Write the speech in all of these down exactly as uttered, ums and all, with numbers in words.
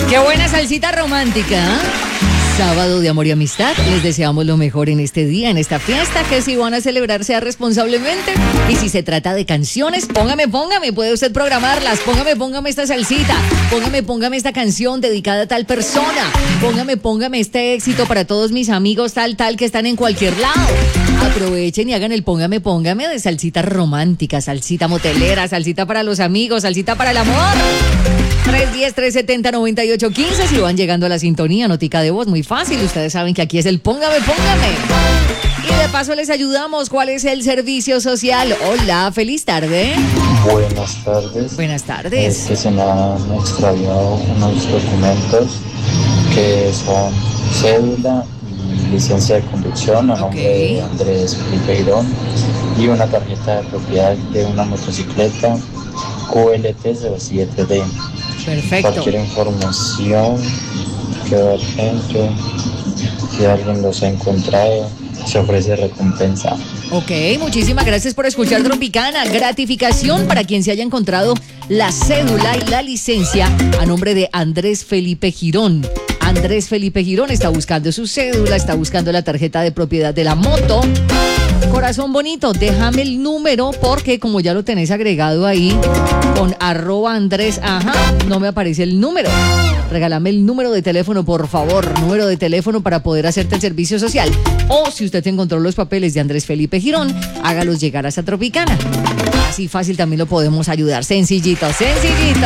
Qué buena salsita romántica, ¿eh? Sábado de amor y amistad. Les deseamos lo mejor en este día, en esta fiesta, que si van a celebrar sea responsablemente. Y si se trata de canciones, póngame, póngame, puede usted programarlas. Póngame, póngame esta salsita. Póngame, póngame esta canción dedicada a tal persona. Póngame, póngame este éxito para todos mis amigos tal, tal, que están en cualquier lado. Aprovechen y hagan el póngame, póngame de salsita romántica, salsita motelera, salsita para los amigos, salsita para el amor. tres uno cero, tres siete cero, nueve ocho uno cinco. Si van llegando a la sintonía, notica de voz, muy fácil. Ustedes saben que aquí es el póngame, póngame. Y de paso les ayudamos. ¿Cuál es el servicio social? Hola, feliz tarde. Buenas tardes. Buenas tardes. Es que se me han extraviado unos documentos que son cédula y licencia de conducción a nombre Ok. de Andrés Felipe Girón y una tarjeta de propiedad de una motocicleta Q L T cero siete D. Perfecto. Cualquier información quedo atento. Si alguien los ha encontrado, se ofrece recompensa. Ok, muchísimas gracias por escuchar Tropicana. Gratificación para quien se haya encontrado la cédula y la licencia a nombre de Andrés Felipe Girón. Andrés Felipe Girón está buscando su cédula, está buscando la tarjeta de propiedad de la moto. Corazón bonito, déjame el número porque como ya lo tenés agregado ahí con arroba Andrés, ajá, no me aparece el número. Regálame el número de teléfono, por favor, número de teléfono para poder hacerte el servicio social. O si usted encontró los papeles de Andrés Felipe Girón, hágalos llegar a esa Tropicana. Así fácil también lo podemos ayudar. Sencillito, sencillito.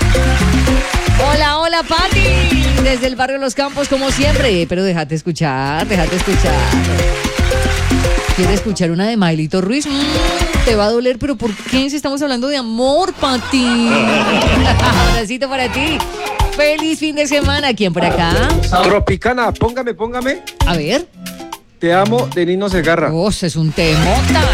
Hola, hola, Pati. Desde el barrio Los Campos, como siempre. Pero déjate escuchar, déjate escuchar. ¿Quiere escuchar una de Mailito Ruiz? Mm, te va a doler, pero ¿por qué si estamos hablando de amor, Pati? Abracito para ti. Feliz fin de semana. ¿Quién por acá? Tropicana, póngame, póngame. A ver. Te amo, de Nino Segarra. Oh, es un temota.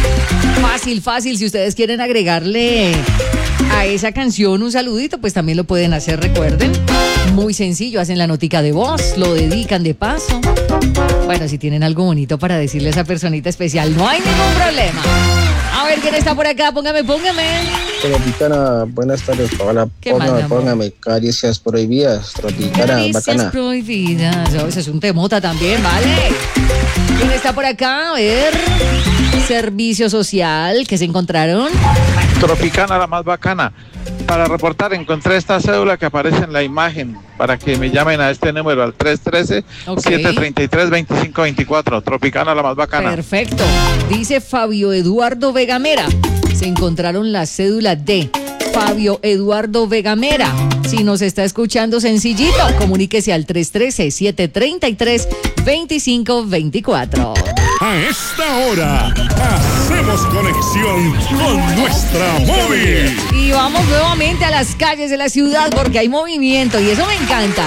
Fácil, fácil. Si ustedes quieren agregarle a esa canción un saludito, pues también lo pueden hacer, recuerden. Muy sencillo, hacen la notica de voz, lo dedican de paso. Bueno, si tienen algo bonito para decirle a esa personita especial, no hay ningún problema. A ver, ¿quién está por acá? Póngame, póngame. Tropicana, buenas tardes. Hola, ¿Qué póngame, manda, amor? póngame. Caricias prohibidas. Tropicana, Caricias bacana. prohibidas. Oh, ese es un temota también, ¿vale? ¿Quién está por acá? A ver. Servicio social, ¿qué se encontraron? Tropicana, la más bacana. Para reportar, encontré esta cédula que aparece en la imagen para que me llamen a este número al tres uno tres, siete tres tres, dos cinco dos cuatro. Tropicana, la más bacana. Perfecto. Dice Fabio Eduardo Vegamera. Se encontraron la cédula de Fabio Eduardo Vegamera. Si nos está escuchando sencillito, comuníquese al tres uno tres, siete tres tres, dos cinco dos cuatro. A esta hora hacemos conexión con nuestra móvil. Y vamos nuevamente a las calles de la ciudad porque hay movimiento y eso me encanta.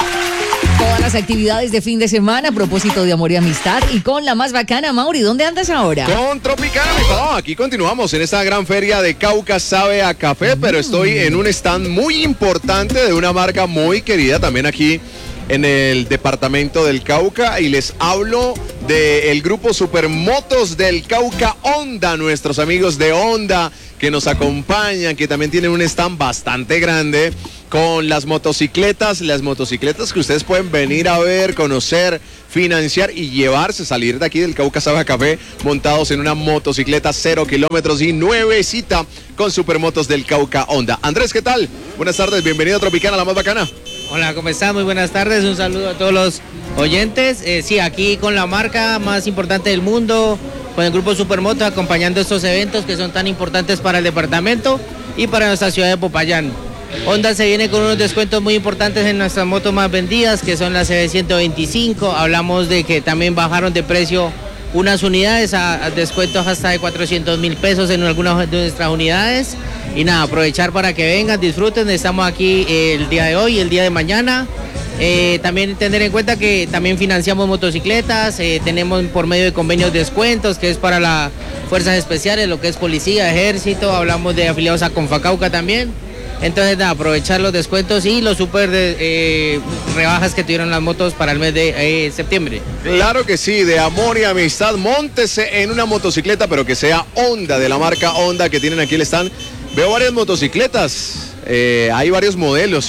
Todas las actividades de fin de semana a propósito de amor y amistad y con la más bacana. Mauri, ¿dónde andas ahora? Con Tropicana, mi papá. Aquí continuamos en esta gran feria de Cauca Sabe a Café, pero estoy en un stand muy importante de una marca muy querida también aquí en el departamento del Cauca y les hablo del grupo Supermotos del Cauca Honda, nuestros amigos de Honda que nos acompañan, que también tienen un stand bastante grande con las motocicletas, las motocicletas que ustedes pueden venir a ver, conocer, financiar y llevarse, salir de aquí del Cauca Sabe a Café montados en una motocicleta cero kilómetros y nuevecita con Supermotos del Cauca Honda. Andrés, ¿qué tal? Buenas tardes, bienvenido a Tropicana, la más bacana. Hola, ¿cómo están? Muy buenas tardes, un saludo a todos los oyentes. Eh, sí, aquí con la marca más importante del mundo, con el grupo Supermoto, acompañando estos eventos que son tan importantes para el departamento y para nuestra ciudad de Popayán. Honda se viene con unos descuentos muy importantes en nuestras motos más vendidas, que son las C B ciento veinticinco. Hablamos de que también bajaron de precio unas unidades a, a descuentos hasta de cuatrocientos mil pesos en algunas de nuestras unidades. Y nada, aprovechar para que vengan, disfruten. Estamos aquí eh, el día de hoy y el día de mañana. Eh, también tener en cuenta que también financiamos motocicletas, eh, tenemos por medio de convenios descuentos, que es para las fuerzas especiales, lo que es policía, ejército. Hablamos de afiliados a Confacauca también. Entonces, nada, aprovechar los descuentos y los super de, eh, rebajas que tuvieron las motos para el mes de eh, septiembre. Claro que sí, de amor y amistad, móntese en una motocicleta, pero que sea Honda, de la marca Honda que tienen aquí el stand. Veo varias motocicletas, eh, hay varios modelos.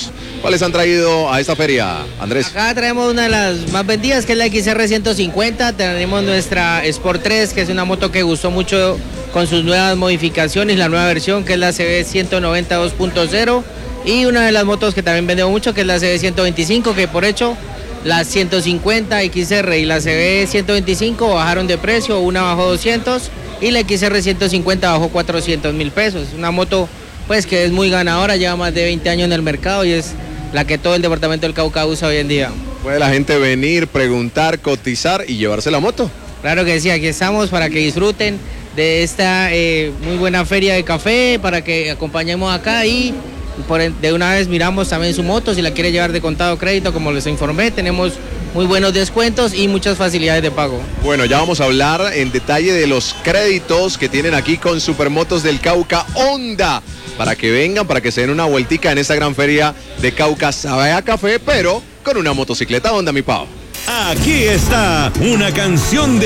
¿Cuáles han traído a esta feria, Andrés? Acá traemos una de las más vendidas, que es la X R ciento cincuenta. Tenemos nuestra Sport tres, que es una moto que gustó mucho con sus nuevas modificaciones, la nueva versión, que es la C B ciento noventa dos punto cero. Y una de las motos que también vendemos mucho, que es la C B ciento veinticinco, que por hecho las ciento cincuenta X R y la C B ciento veinticinco bajaron de precio, una bajó doscientos y la X R ciento cincuenta bajó cuatrocientos mil pesos. Una moto pues que es muy ganadora, lleva más de veinte años en el mercado y es la que todo el departamento del Cauca usa hoy en día. Puede la gente venir, preguntar, cotizar y llevarse la moto. Claro que sí, aquí estamos para que disfruten de esta eh, muy buena feria de café, para que acompañemos acá y por, de una vez miramos también su moto, si la quiere llevar de contado crédito, como les informé, tenemos muy buenos descuentos y muchas facilidades de pago. Bueno, ya vamos a hablar en detalle de los créditos que tienen aquí con Supermotos del Cauca Honda, para que vengan, para que se den una vueltica en esta gran feria de Cauca Sabe a Café, pero con una motocicleta Honda, mi pavo. Aquí está una canción de